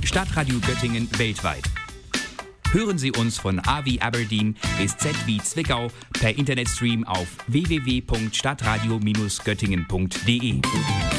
Stadtradio Göttingen weltweit. Hören Sie uns von A wie Aberdeen bis Z wie Zwickau per Internetstream auf www.stadtradio-göttingen.de.